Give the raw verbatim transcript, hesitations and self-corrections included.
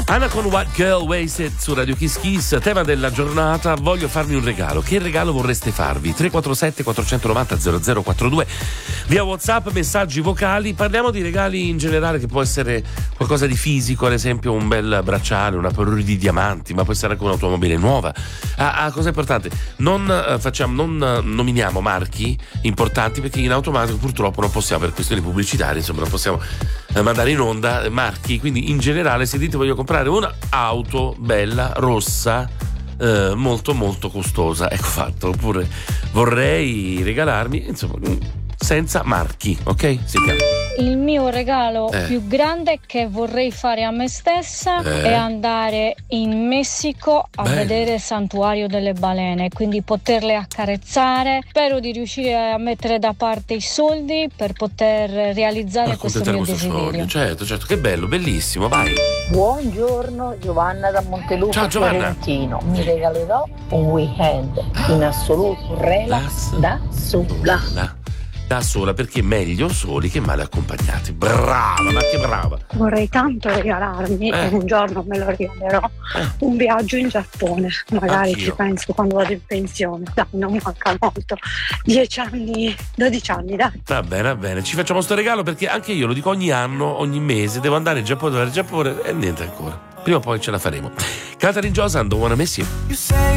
Anna con White Girl Wasted su Radio Kiss Kiss. Tema della giornata: voglio farmi un regalo. Che regalo vorreste farvi? tre quattro sette quattro nove zero zero zero quattro due via WhatsApp, messaggi vocali. Parliamo di regali in generale, che può essere qualcosa di fisico, ad esempio un bel bracciale, una parure di diamanti, ma può essere anche un'automobile nuova. Ah, ah, cosa importante: non eh, facciamo, non eh, nominiamo marchi importanti, perché in automatico purtroppo non possiamo, per questioni pubblicitarie, insomma, non possiamo eh, mandare in onda marchi. Quindi in generale, se dite voglio comprare una auto bella rossa, eh, molto molto costosa, ecco fatto. Oppure vorrei regalarmi, insomma, senza marchi, ok? Sentiamo. Il mio regalo Eh. più grande che vorrei fare a me stessa Eh. è andare in Messico a Bello. vedere il santuario delle balene, quindi poterle accarezzare. Spero di riuscire a mettere da parte i soldi per poter realizzare questo Accontentare mio questo desiderio. sogno, certo, certo, che bello, bellissimo, vai. Buongiorno, Giovanna da Montelupo Ciao, Giovanna. Fiorentino. Mi regalerò un weekend in assoluto relax da sola. Da, da sola, perché meglio soli che male accompagnati. Brava, ma che brava. Vorrei tanto regalarmi, Eh. e un giorno me lo regalerò, un viaggio in Giappone. Magari Anch'io. ci penso quando vado in pensione. Dai, non manca molto. Dieci anni, dodici anni, dai. Va bene, va bene, ci facciamo sto regalo, perché anche io lo dico ogni anno, ogni mese, devo andare in Giappone, andare in Giappone e niente ancora. Prima o poi ce la faremo. Catherine Johnson, Don't Wanna Miss You.